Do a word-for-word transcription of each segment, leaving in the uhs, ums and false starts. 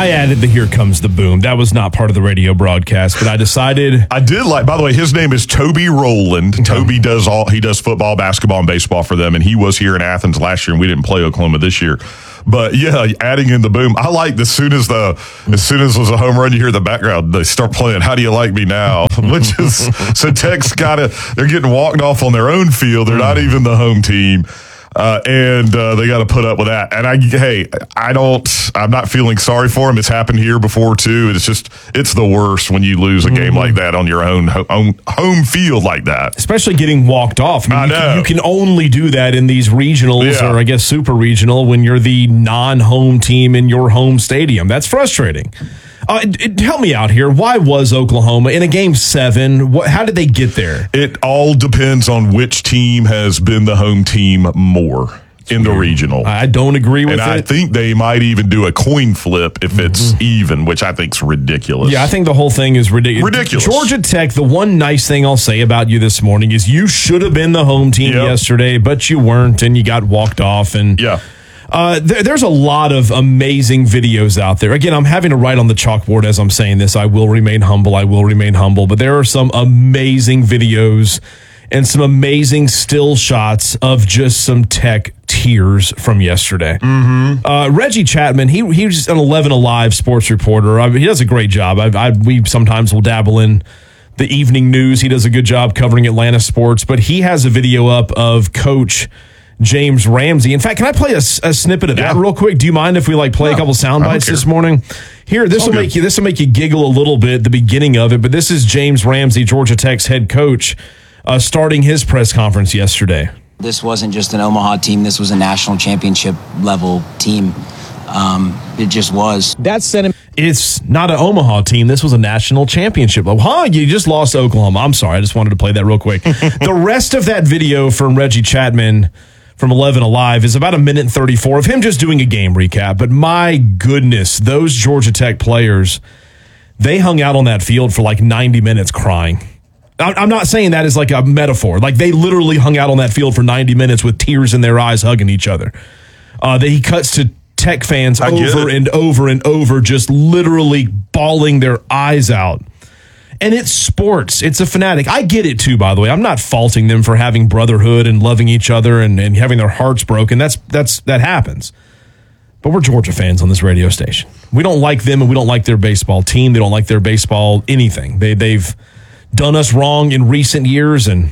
I added the "Here Comes the Boom." That was not part of the radio broadcast, but I decided. I did like, by the way, his name is Toby Rowland. Okay. Toby does all, he does football, basketball, and baseball for them, and he was here in Athens last year, and we didn't play Oklahoma this year. But yeah, adding in the boom, I like as soon as the as soon as it was a home run, you hear the background, they start playing "How Do You Like Me Now," which is so Tech's got to they're getting walked off on their own field. They're not even the home team. Uh, and uh, they got to put up with that. And I, hey, I don't. I'm not feeling sorry for him. It's happened here before too. It's just, it's the worst when you lose a mm-hmm. game like that on your own, own home field like that. Especially getting walked off. I mean, I you, know. Can, you can only do that in these regionals yeah. or I guess super regional when you're the non-home team in your home stadium. That's frustrating. Uh, it, it, help me out here. Why was Oklahoma in a game seven? What, how did they get there? It all depends on which team has been the home team more in the regional. I don't agree with and it. And I think they might even do a coin flip if mm-hmm. it's even, which I think is ridiculous. Yeah, I think the whole thing is ridiculous. Ridiculous. Georgia Tech, the one nice thing I'll say about you this morning is you should have been the home team yep. yesterday, but you weren't, and you got walked off. And yeah. Uh, there, there's a lot of amazing videos out there. Again, I'm having to write on the chalkboard as I'm saying this. I will remain humble. I will remain humble. But there are some amazing videos and some amazing still shots of just some Tech tears from yesterday. Mm-hmm. Uh, Reggie Chapman, he he was an eleven Alive sports reporter. I mean, he does a great job. I, I, we sometimes will dabble in the evening news. He does a good job covering Atlanta sports. But he has a video up of Coach James Ramsey. In fact, can I play a, a snippet of that yeah. real quick? Do you mind if we like play no, a couple sound bites this morning? Here, this will make you this will make you giggle a little bit, the beginning of it, but this is James Ramsey, Georgia Tech's head coach, uh, starting his press conference yesterday. This wasn't just an Omaha team, this was a national championship level team. Um, it just was. That sentiment. It's not an Omaha team. This was a national championship. Oh, huh? You just lost to Oklahoma. I'm sorry. I just wanted to play that real quick. The rest of that video from Reggie Chapman from eleven Alive is about a minute and thirty-four of him just doing a game recap. But my goodness, those Georgia Tech players, they hung out on that field for like ninety minutes crying. I'm not saying that as like a metaphor. Like they literally hung out on that field for ninety minutes with tears in their eyes hugging each other. Uh, that he cuts to Tech fans I over and over and over, just literally bawling their eyes out. And it's sports. It's a fanatic. I get it, too, by the way. I'm not faulting them for having brotherhood and loving each other and, and having their hearts broken. That's that's that happens. But we're Georgia fans on this radio station. We don't like them and we don't like their baseball team. They don't like their baseball anything. They, they've done us wrong in recent years, and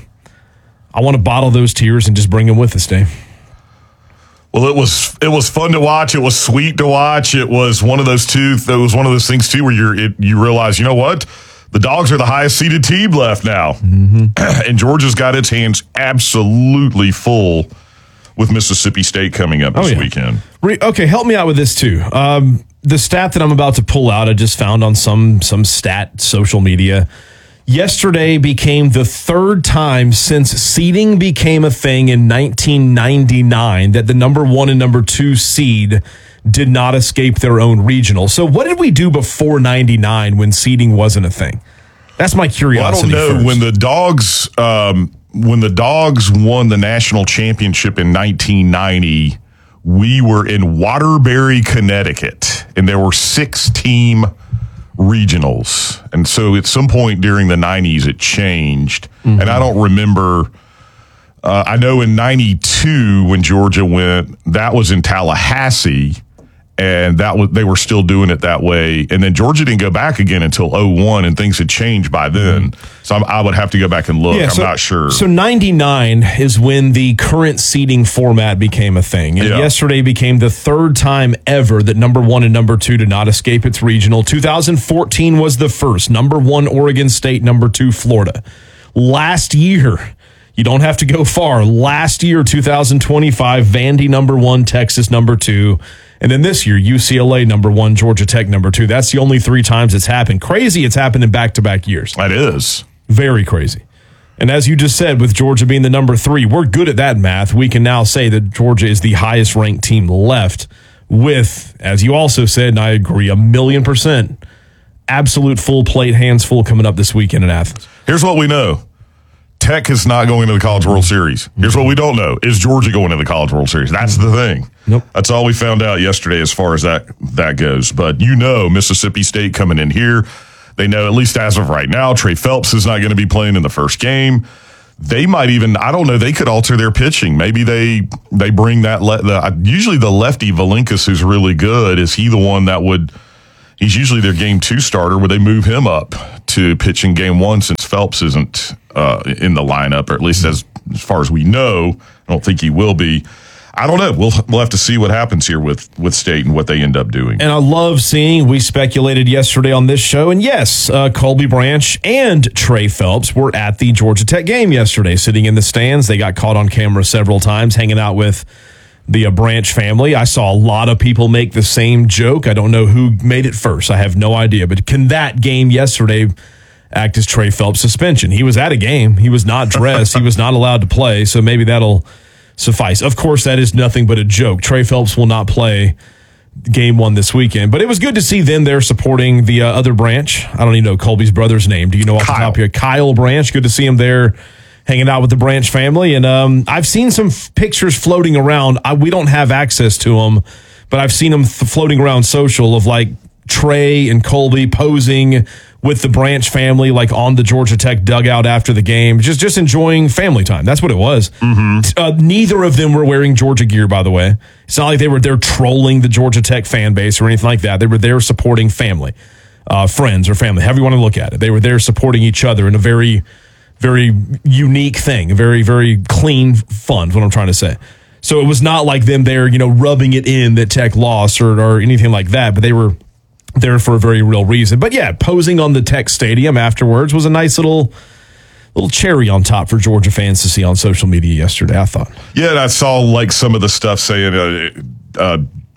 I want to bottle those tears and just bring them with us, Dave. Well, it was it was fun to watch. It was sweet to watch. It was one of those two. It was one of those things, too, where you're, it, you realize, you know what? The Dogs are the highest seeded team left now. Mm-hmm. And Georgia's got its hands absolutely full with Mississippi State coming up this oh, yeah. weekend. Re- okay, help me out with this too. Um, the stat that I'm about to pull out, I just found on some some stat social media. Yesterday became the third time since seeding became a thing in nineteen ninety-nine that the number one and number two seed did not escape their own regional. So what did we do before ninety-nine when seeding wasn't a thing? That's my curiosity. Well, I don't know. First. When the Dogs um, when the Dogs won the national championship in nineteen ninety, we were in Waterbury, Connecticut, and there were six team regionals. And so at some point during the nineties, it changed. Mm-hmm. And I don't remember. Uh, I know in ninety-two when Georgia went, that was in Tallahassee. And that was they were still doing it that way. And then Georgia didn't go back again until oh one, and things had changed by then. So I'm, I would have to go back and look. Yeah, so, I'm not sure. So ninety-nine is when the current seeding format became a thing. And yeah. yesterday became the third time ever that number one and number two did not escape its regional. two thousand fourteen was the first. Number one, Oregon State. Number two, Florida. Last year, you don't have to go far. Last year, two thousand twenty-five, Vandy number one, Texas number two. And then this year, U C L A number one, Georgia Tech number two. That's the only three times it's happened. Crazy it's happened in back-to-back years. That is. Very crazy. And as you just said, with Georgia being the number three, we're good at that math. We can now say that Georgia is the highest-ranked team left with, as you also said, and I agree, a million percent, absolute full plate, hands full coming up this weekend in Athens. Here's what we know. Tech is not going to the College World Series. Here's what we don't know. Is Georgia going to the College World Series? That's the thing. Nope. That's all we found out yesterday as far as that, that goes. But you know Mississippi State coming in here. They know, at least as of right now, Trey Phelps is not going to be playing in the first game. They might even, I don't know, they could alter their pitching. Maybe they they bring that, le- the, usually the lefty Valinkas, who's really good, is he the one that would, he's usually their game two starter. Would they move him up to pitching game one since Phelps isn't uh, in the lineup, or at least as, as far as we know? I don't think he will be. I don't know. We'll we'll have to see what happens here with, with State and what they end up doing. And I love seeing, we speculated yesterday on this show, and yes, uh, Colby Branch and Trey Phelps were at the Georgia Tech game yesterday, sitting in the stands. They got caught on camera several times, hanging out with the uh, Branch family. I saw a lot of people make the same joke. I don't know who made it first. I have no idea. But can that game yesterday act as Trey Phelps' suspension? He was at a game. He was not dressed. He was not allowed to play, so maybe that'll suffice. Of course, that is nothing but a joke. Trey Phelps will not play game one this weekend, but it was good to see them there supporting the uh, other Branch. I don't even know Colby's brother's name. Do you know off Kyle. the top here? Kyle Branch. Good to see him there hanging out with the Branch family. And um, I've seen some f- pictures floating around. I, we don't have access to them, but I've seen them th- floating around social of like Trey and Colby posing with the Branch family, like on the Georgia Tech dugout after the game, just just enjoying family time. That's what it was. Mm-hmm. Uh, neither of them were wearing Georgia gear, by the way. It's not like they were there trolling the Georgia Tech fan base or anything like that. They were there supporting family, uh, friends or family, however you want to look at it. They were there supporting each other in a very, very unique thing, a very, very clean fun, is what I'm trying to say. So it was not like them there, you know, rubbing it in that Tech lost or, or anything like that, but they were there for a very real reason. But yeah, posing on the Tech Stadium afterwards was a nice little little cherry on top for Georgia fans to see on social media yesterday, I thought. Yeah, and I saw like some of the stuff saying uh, uh,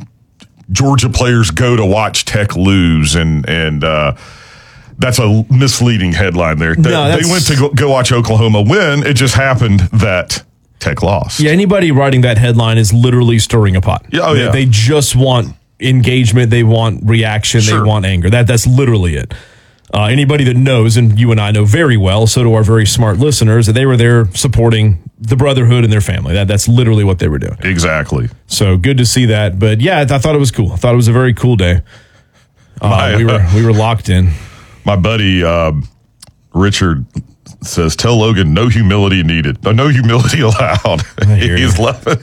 Georgia players go to watch Tech lose, and and uh, that's a misleading headline there. No, they, they went to go, go watch Oklahoma win. It just happened that Tech lost. Yeah, anybody writing that headline is literally stirring a pot. Yeah, oh, they, yeah. they just want engagement, they want reaction, Sure. they want anger. That that's literally it. Uh, anybody that knows, and you and I know very well, so do our very smart listeners, that they were there supporting the brotherhood and their family. That that's literally what they were doing. Exactly. So good to see that. But yeah, I, th- I thought it was cool. I thought it was a very cool day. Uh, My, we were uh, we were locked in. My buddy uh, Richard says, "Tell Logan no humility needed, no, no humility allowed." hear He's you. laughing.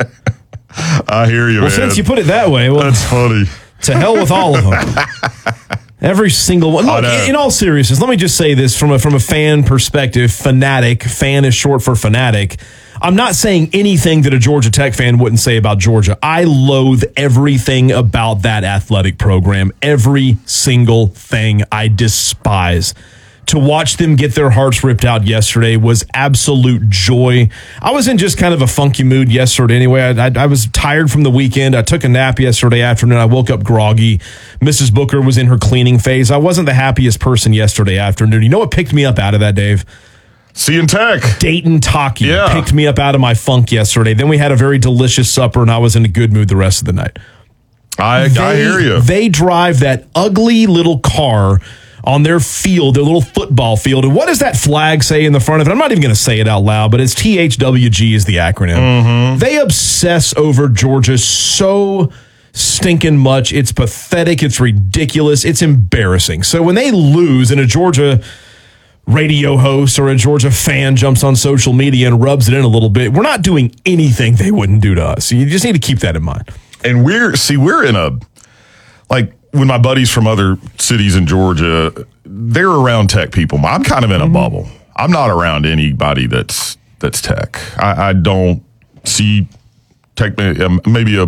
I hear you, Well, man. since you put it that way, well, That's funny. to hell with all of them. Every single one. Look, know. in, in all seriousness, let me just say this from a from a fan perspective. Fanatic, fan is short for fanatic. I'm not saying anything that a Georgia Tech fan wouldn't say about Georgia. I loathe everything about that athletic program. Every single thing I despise. To watch them get their hearts ripped out yesterday was absolute joy. I was in just kind of a funky mood yesterday anyway. I, I, I was tired from the weekend. I took a nap yesterday afternoon. I woke up groggy. Missus Booker was in her cleaning phase. I wasn't the happiest person yesterday afternoon. You know what picked me up out of that, Dave? Seeing Tech. Dayton Taki Yeah. picked me up out of my funk yesterday. Then we had a very delicious supper, and I was in a good mood the rest of the night. I, I They- hear you. They drive that ugly little car on their field, their little football field. And what does that flag say in the front of it? I'm not even going to say it out loud, but it's T H W G is the acronym. Mm-hmm. They obsess over Georgia so stinking much. It's pathetic. It's ridiculous. It's embarrassing. So when they lose and a Georgia radio host or a Georgia fan jumps on social media and rubs it in a little bit, we're not doing anything they wouldn't do to us. So you just need to keep that in mind. And we're, see, we're in a, like, when my buddies from other cities in Georgia, they're around Tech people. I'm kind of in a Mm-hmm. bubble. I'm not around anybody that's that's Tech. I, I don't see Tech, um, maybe a,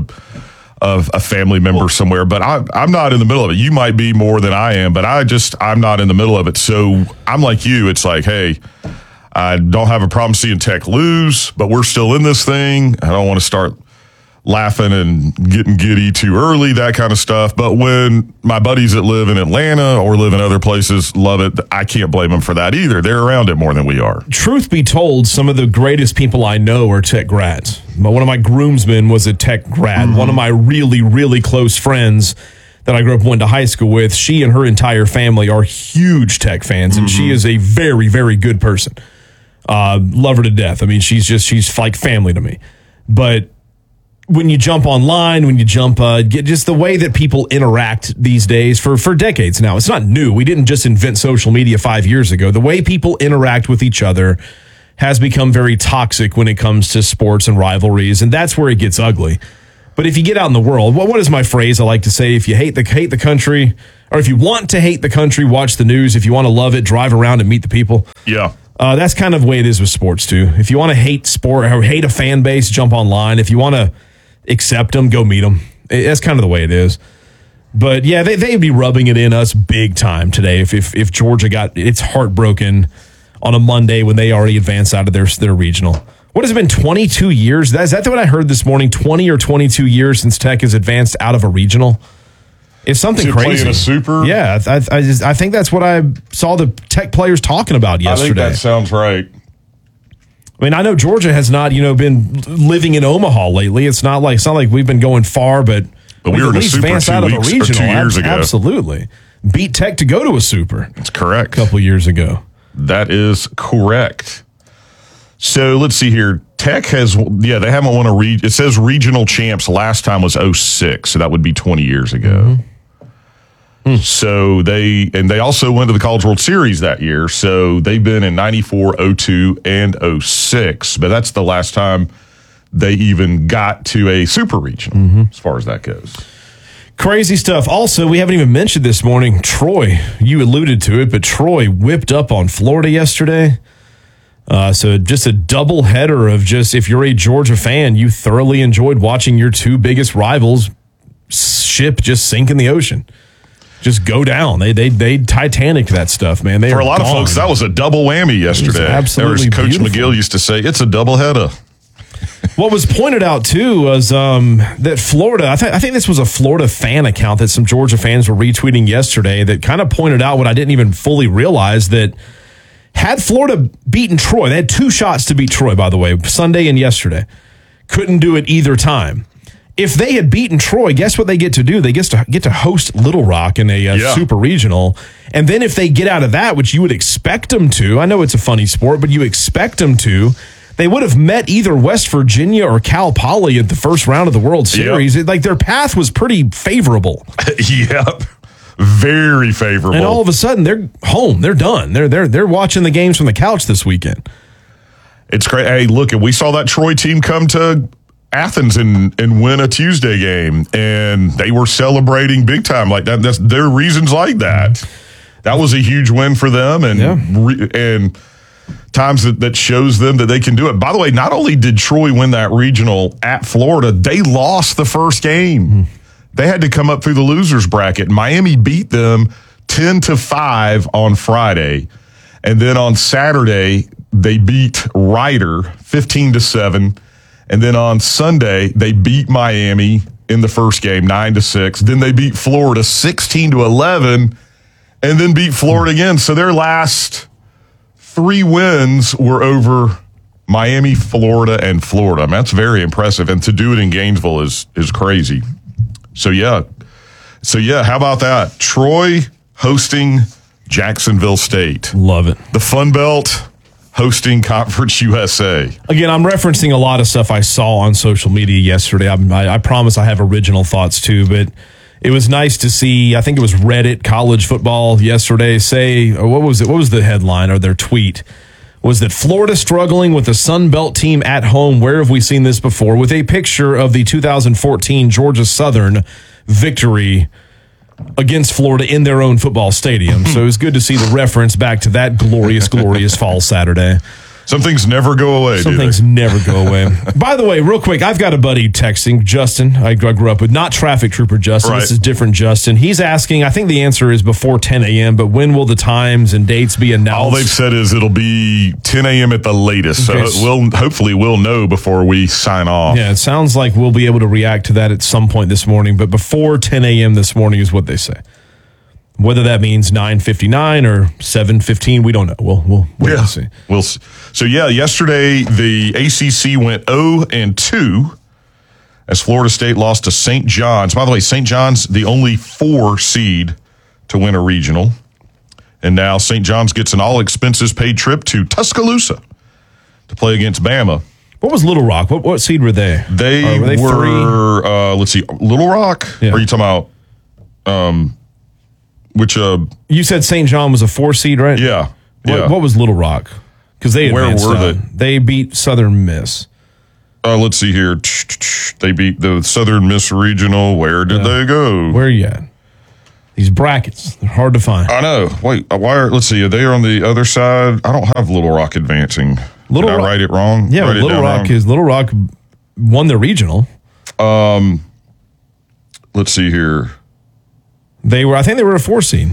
a a family member somewhere, but I, I'm not in the middle of it. You might be more than I am, but I just, I'm not in the middle of it. So I'm like you. It's like, hey, I don't have a problem seeing Tech lose, but we're still in this thing. I don't want to start laughing and getting giddy too early, that kind of stuff. But when my buddies that live in Atlanta or live in other places love it, I can't blame them for that either. They're around it more than we are. Truth be told, some of the greatest people I know are Tech grads. But one of my groomsmen was a Tech grad. Mm-hmm. One of my really, really close friends that I grew up went to high school with, she and her entire family are huge Tech fans, and mm-hmm. she is a very, very good person. Uh, love her to death. I mean, she's just, she's like family to me. But when you jump online, when you jump, uh, get just the way that people interact these days for, for decades now, it's not new. We didn't just invent social media five years ago. The way people interact with each other has become very toxic when it comes to sports and rivalries, and that's where it gets ugly. But if you get out in the world, what, what is my phrase I like to say? If you hate the hate the country, or if you want to hate the country, watch the news. If you want to love it, drive around and meet the people. Yeah. Uh, that's kind of the way it is with sports, too. If you want to hate sport or hate a fan base, jump online. If you want to accept them, go meet them. It, that's kind of the way it is. But, yeah, they, they'd be rubbing it in us big time today if, if, if Georgia got its heart broken on a Monday when they already advanced out of their, their regional. What has it been, twenty-two years? Is that what I heard this morning? twenty or twenty-two years since Tech has advanced out of a regional? It's something to crazy. Play in a super? Yeah, I, I, just, I think that's what I saw the Tech players talking about yesterday. I think that sounds right. I mean, I know Georgia has not, you know, been living in Omaha lately. It's not like it's not like we've been going far, but, but we were at in a least super advanced two out of a weeks, regional. or two years ago. Absolutely, beat Tech to go to a super. That's correct. A couple years ago. That is correct. So let's see here. Tech has, yeah, they haven't won a re. It says regional champs last time was oh six, so that would be twenty years ago. Mm-hmm. Hmm. So they, and they also went to the College World Series that year. So they've been in ninety-four, oh two, and oh six, but that's the last time they even got to a super regional, mm-hmm. as far as that goes. Crazy stuff. Also, we haven't even mentioned this morning, Troy, you alluded to it, but Troy whipped up on Florida yesterday. Uh, so just a double header of just, if you're a Georgia fan, you thoroughly enjoyed watching your two biggest rivals ship just sink in the ocean. Just go down. They they they Titanic that stuff, man. They For a lot gone. of folks, that was a double whammy yesterday. Absolutely, Coach beautiful. McGill used to say, it's a double header. What was pointed out, too, was um, that Florida, I, th- I think this was a Florida fan account that some Georgia fans were retweeting yesterday that kind of pointed out what I didn't even fully realize, that had Florida beaten Troy, they had two shots to beat Troy, by the way, Sunday and yesterday. Couldn't do it either time. If they had beaten Troy, guess what they get to do? They get to get to host Little Rock in a uh, yeah. super regional. And then if they get out of that, which you would expect them to, I know it's a funny sport, but you expect them to, they would have met either West Virginia or Cal Poly at the first round of the World Series. Yep. It, like their path was pretty favorable. Yep. Very favorable. And all of a sudden they're home. They're done. They're they're they're watching the games from the couch this weekend. It's great. Hey, look, we saw that Troy team come to Athens and, and win a Tuesday game, and they were celebrating big time like that. That's there are reasons like that. That was a huge win for them, and yeah. re, and times that, that shows them that they can do it. By the way, not only did Troy win that regional at Florida, they lost the first game. Mm. They had to come up through the losers bracket. Miami beat them ten to five on Friday, and then on Saturday they beat Rider fifteen to seven. And then on Sunday, they beat Miami in the first game, nine to six. Then they beat Florida sixteen to eleven, and then beat Florida again. So their last three wins were over Miami, Florida, and Florida. I mean, that's very impressive. And to do it in Gainesville is is crazy. So, yeah. So, yeah, how about that? Troy hosting Jacksonville State. Love it. The Fun Belt hosting Conference U S A. Again, I'm referencing a lot of stuff I saw on social media yesterday. I, I, I promise I have original thoughts too, but it was nice to see, I think it was Reddit College Football yesterday say, or what was it? What was the headline or their tweet? Was that Florida struggling with the Sun Belt team at home? Where have we seen this before? With a picture of the two thousand fourteen Georgia Southern victory against Florida in their own football stadium. So it was good to see the reference back to that glorious, glorious fall Saturday. Some things never go away, Some do things they? never go away. By the way, real quick, I've got a buddy texting, Justin, I grew up with, not traffic trooper Justin. Right. This is different Justin. He's asking, I think the answer is before ten a.m., but when will the times and dates be announced? All they've said is it'll be ten a.m. at the latest. So Okay. we'll hopefully we'll know before we sign off. Yeah, it sounds like we'll be able to react to that at some point this morning, but before ten a.m. this morning is what they say. Whether that means nine fifty-nine or seven fifteen, we don't know. We'll, we'll wait Yeah. and see. We'll see. So, yeah, yesterday the A C C went oh and two as Florida State lost to Saint John's. By the way, Saint John's, the only four seed to win a regional. And now Saint John's gets an all-expenses-paid trip to Tuscaloosa to play against Bama. What was Little Rock? What what seed were they? They Or were they were, uh, let's see, Little Rock? Yeah. Or are you talking about, um, which, uh, You said Saint John was a four seed, right? yeah. What, yeah. what was Little Rock? Because they Where advanced were out. they? They beat Southern Miss. Uh, let's see here. They beat the Southern Miss Regional. Where did they go? Where are you at? These brackets, they're hard to find. I know. Wait, why are, let's see. Are they on the other side? I don't have Little Rock advancing. Little Did Rock- I write it wrong? Yeah, Write it Little down Rock wrong? is Little Rock won the regional. Let's see here. They were, I think they were a four seed.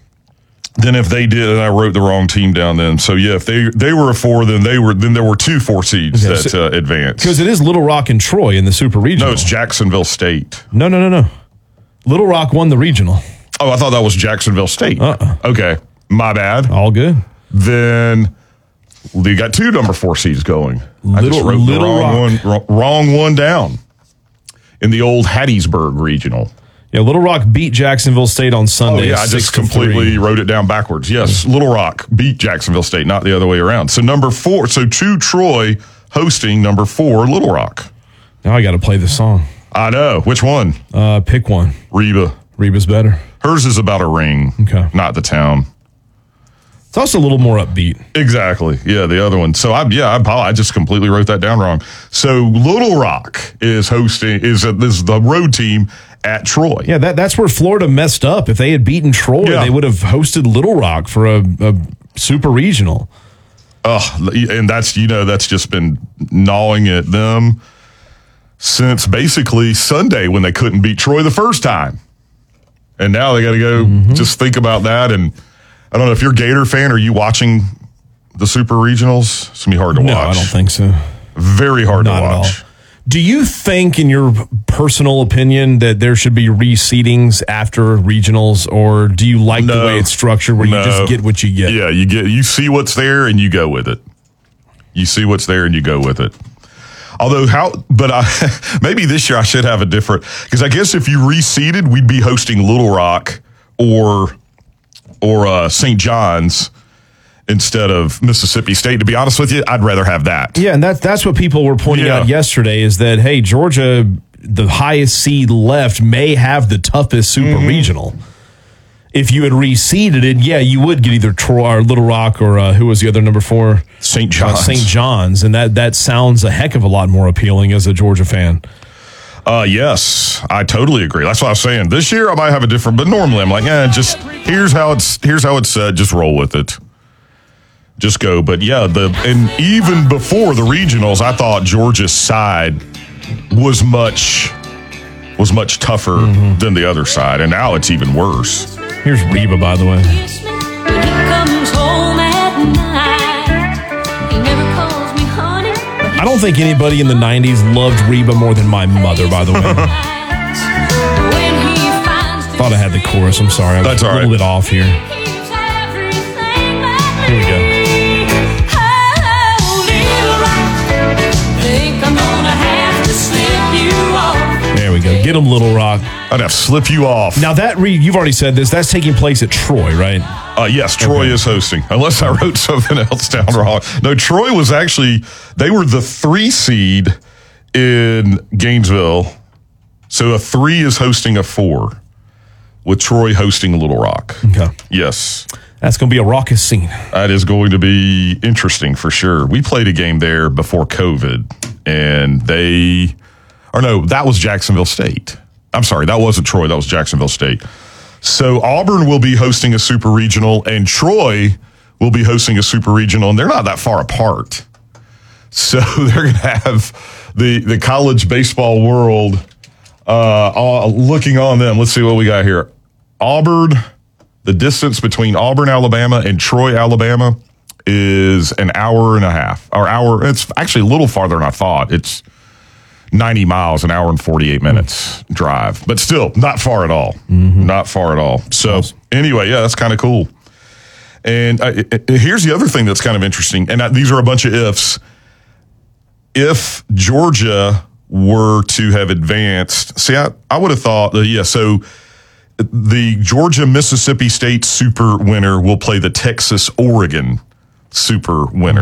Then if they did, and I wrote the wrong team down then. So yeah, if they they were a four, then they were then there were two four seeds Okay, that so- uh, advanced. Because it is Little Rock and Troy in the Super Regional. No, it's Jacksonville State. No, no, no, no. Little Rock won the regional. Oh, I thought that was Jacksonville State. Uh-uh. Okay, my bad. All good. Then they got two number four seeds going. I just Little- wrote Little the wrong Rock. one, wrong, wrong one down in the old Hattiesburg Regional. Yeah, Little Rock beat Jacksonville State on Oh Sunday. yeah, I six just to completely three. wrote it down backwards. Yes, Little Rock beat Jacksonville State, not the other way around. So number four, so two Troy hosting number four Little Rock. Now I got to play the song. I know. Which one? Uh, pick one. Reba. Reba's better. Hers is about a ring, Okay. not the town. It's also a little more upbeat. Exactly. Yeah, the other one. So I yeah, I, apo- I just completely wrote that down wrong. So Little Rock is hosting is, a, is the road team at Troy. Yeah, that, that's where Florida messed up. If they had beaten Troy, Yeah. they would have hosted Little Rock for a, a super regional. Oh, and that's you know that's just been gnawing at them since basically Sunday when they couldn't beat Troy the first time, and now they got to go. Mm-hmm. Just think about that. And I don't know if you're a Gator fan. Are you watching the super regionals? It's gonna be hard to No, watch. I don't think so. Very hard Not to at all. watch. Do you think, in your personal opinion, that there should be reseedings after regionals, or do you like the No. way it's structured where No. you just get what you get? Yeah, you get you see what's there and you go with it. You see what's there and you go with it. Although how, but I maybe this year I should have a different because I guess if you reseeded, we'd be hosting Little Rock or or uh, Saint John's instead of Mississippi State. To be honest with you, I'd rather have that. Yeah, and that's that's what people were pointing Yeah. out yesterday is that, hey, Georgia, the highest seed left, may have the toughest super Mm-hmm. regional. If you had reseeded it, yeah, you would get either Troy or Little Rock or uh, who was the other number four? Saint Uh, John's. Saint John's. And that, that sounds a heck of a lot more appealing as a Georgia fan. Uh, yes, I totally agree. That's what I was saying. This year I might have a different, but normally I'm like, yeah, just here's how it's here's how it's said. Just roll with it. Just go. But yeah, the and even before the regionals, I thought Georgia's side was much was much tougher Mm-hmm. than the other side, and now it's even worse. Here's Reba, by the way. When he comes home at night, he never calls me honey. but he I don't think anybody in the nineties loved Reba more than my mother, by the way. when he finds Thought I had the chorus. I'm sorry. I was That's a all little right. bit off here. keeps everything back. Here we go. Oh, little rock, think I'm gonna have to slip you off. There we go. Get him, Little Rock. I'd have to slip you off. Now, that re- you've already said this. That's taking place at Troy, right? Uh, yes, Troy Okay. is hosting, unless I wrote something else down wrong. No, Troy was actually, they were the three seed in Gainesville. So a three is hosting a four, with Troy hosting Little Rock. Okay. Yes, That's going to be a raucous scene. that is going to be interesting for sure. We played a game there before COVID, and they, or no, that was Jacksonville State. I'm sorry, that wasn't Troy, that was Jacksonville State. So Auburn will be hosting a super regional, and Troy will be hosting a super regional, and they're not that far apart. So they're going to have the the college baseball world uh, all, looking on them. Let's see what we got here. Auburn, the distance between Auburn, Alabama, and Troy, Alabama, is an hour and a half. Or hour. It's actually a little farther than I thought. It's ninety miles, an hour and forty-eight minutes drive, but still not far at all. Not far at all. So anyway, yeah, that's kind of cool. And uh, it- it- here's the other thing that's kind of interesting. And uh, these are a bunch of ifs. If Georgia were to have advanced, see, I, I would have thought that, yeah, so the Georgia Mississippi State super winner will play the Texas Oregon super winner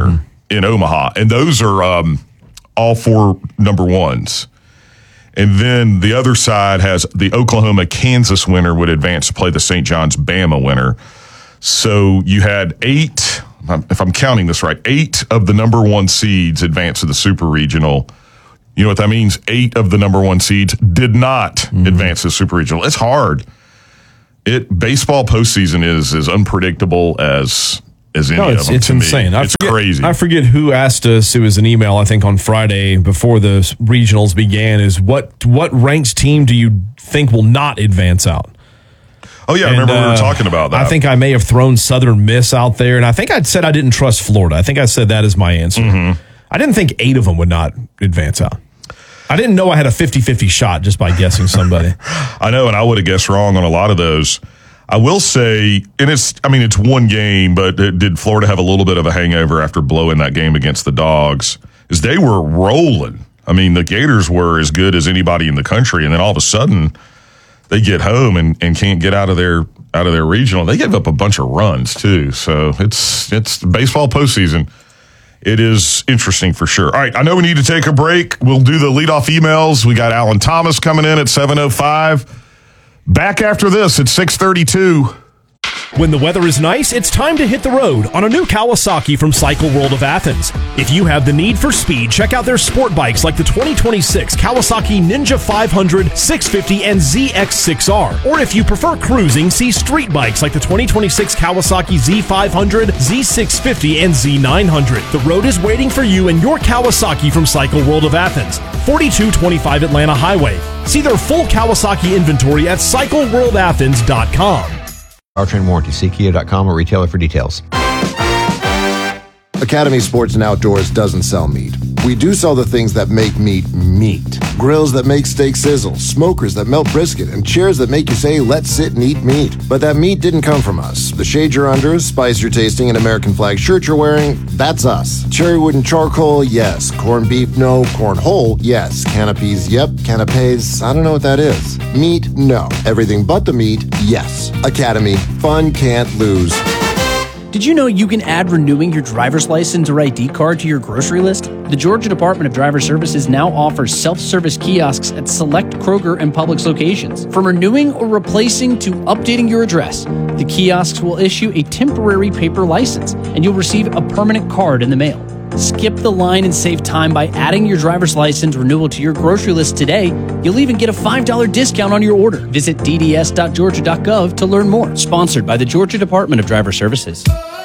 in Omaha, and those are um, all four number ones. And then the other side has the Oklahoma-Kansas winner would advance to play the Saint John's-Bama winner. So you had eight, if I'm counting this right, eight of the number one seeds advance to the Super Regional. You know what that means? Eight of the number one seeds did not mm-hmm. advance to the Super Regional. It's hard. It baseball postseason is as unpredictable as as any no, it's, of them. It's to insane. Me. I it's forget, crazy. I forget who asked us. It was an email, I think, on Friday before the regionals began. Is what what ranked team do you think will not advance out? Oh yeah, and, I remember uh, we were talking about that. I think I may have thrown Southern Miss out there, and I think I'd said I didn't trust Florida. I think I said that as my answer. Mm-hmm. I didn't think eight of them would not advance out. I didn't know I had a fifty-fifty shot just by guessing somebody. I know, and I would have guessed wrong on a lot of those. I will say, and it's, I mean, it's one game, but did Florida have a little bit of a hangover after blowing that game against the Dogs? Is they were rolling. I mean, the Gators were as good as anybody in the country, and then all of a sudden they get home and, and can't get out of their out of their regional. They gave up a bunch of runs too. So it's it's baseball postseason. It is interesting for sure. All right, I know we need to take a break. We'll do the leadoff emails. We got Alan Thomas coming in at seven oh five. Back after this at six thirty-two. When the weather is nice, it's time to hit the road on a new Kawasaki from Cycle World of Athens. If you have the need for speed, check out their sport bikes like the twenty twenty-six Kawasaki Ninja five hundred, six fifty, and Z X six R. Or if you prefer cruising, see street bikes like the twenty twenty-six Kawasaki Z five hundred, Z six fifty, and Z nine hundred. The road is waiting for you and your Kawasaki from Cycle World of Athens, forty-two twenty-five Atlanta Highway. See their full Kawasaki inventory at cycle world athens dot com. Powertrain warranty. See kia dot com or retailer for details. Academy Sports and Outdoors doesn't sell meat. We do sell the things that make meat meat. Grills that make steak sizzle, smokers that melt brisket, and chairs that make you say, let's sit and eat meat. But that meat didn't come from us. The shade you're under, spice you're tasting, and American flag shirt you're wearing, that's us. Cherry wood and charcoal, yes. Corned beef, no. Corn whole, yes. Canopies, yep. Canapes, I don't know what that is. Meat, no. Everything but the meat, yes. Academy, fun can't lose. Did you know you can add renewing your driver's license or I D card to your grocery list? The Georgia Department of Driver Services now offers self-service kiosks at select Kroger and Publix locations. From renewing or replacing to updating your address, the kiosks will issue a temporary paper license, and you'll receive a permanent card in the mail. Skip the line and save time by adding your driver's license renewal to your grocery list today. You'll even get a five dollars discount on your order. Visit d d s dot georgia dot gov to learn more. Sponsored by the Georgia Department of Driver Services.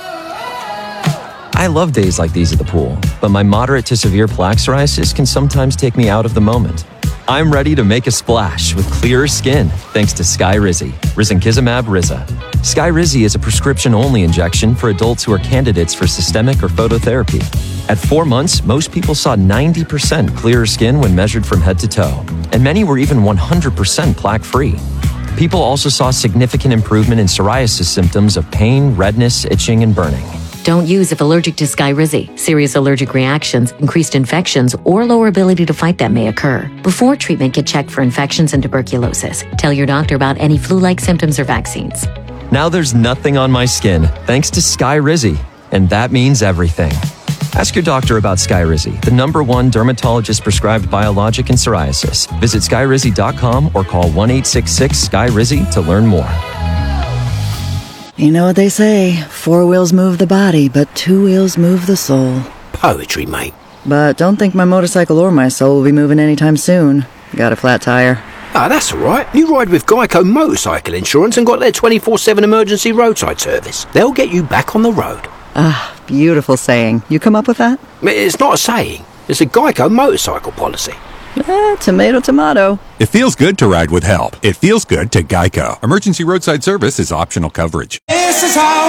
I love days like these at the pool, but my moderate to severe plaque psoriasis can sometimes take me out of the moment. I'm ready to make a splash with clearer skin thanks to Skyrizi, Risankizumab Riza. Skyrizi is a prescription-only injection for adults who are candidates for systemic or phototherapy. At four months, most people saw ninety percent clearer skin when measured from head to toe, and many were even one hundred percent plaque-free. People also saw significant improvement in psoriasis symptoms of pain, redness, itching, and burning. Don't use if allergic to Skyrizi. Serious allergic reactions, increased infections, or lower ability to fight them may occur. Before treatment, get checked for infections and tuberculosis. Tell your doctor about any flu-like symptoms or vaccines. Now there's nothing on my skin thanks to Skyrizi, and that means everything. Ask your doctor about Skyrizi, the number one dermatologist-prescribed biologic in psoriasis. Visit skyrizi dot com or call one eight six six S K Y R I Z Y to learn more. You know what they say, four wheels move the body, but two wheels move the soul. Poetry, mate. But don't think my motorcycle or my soul will be moving anytime soon. Got a flat tire. Ah, that's all right. You ride with Geico Motorcycle Insurance and got their twenty-four seven emergency roadside service. They'll get you back on the road. Ah, beautiful saying. You come up with that? It's not a saying. It's a Geico motorcycle policy. Eh, tomato, tomato. It feels good to ride with help. It feels good to Geico. Emergency roadside service is optional coverage. This is how